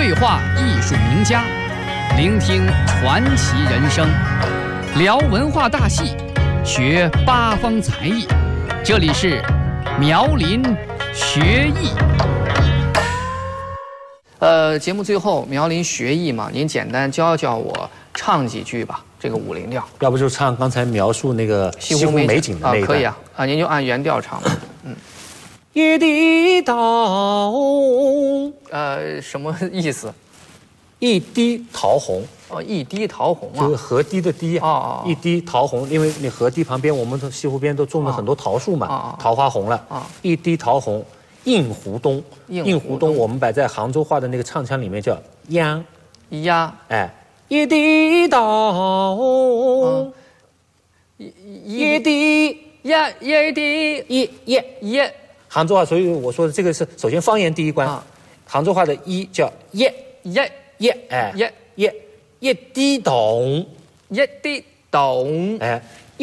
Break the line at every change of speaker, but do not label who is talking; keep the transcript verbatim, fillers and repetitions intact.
对话艺术名家，聆听传奇人生，聊文化大戏，学八方才艺。这里是苗林学艺。呃，节目最后苗林学艺嘛，您简单教教我唱几句吧，这个五零调。
要不就唱刚才描述那个西湖美景的那一段。
啊，可以啊，啊，您就按原调唱吧。嗯。
一滴桃，
呃，什么意思？
一滴桃红。
哦，一滴桃红啊，
就是河堤的堤啊。
哦哦。
一滴桃红，因为那河堤旁边，我们的西湖边都种了很多桃树嘛，
哦、
桃花红了。啊、哦。一滴桃红，映湖东。映湖东，我们摆在杭州话的那个唱腔里面叫央。
央。
哎，一滴桃红，
一
一滴
呀，一滴
一耶
耶。
杭州话，所以我说的这个是首先方言第一关。啊、杭州话的一叫耶
耶
耶，哎耶耶一滴懂，
一滴懂，
哎。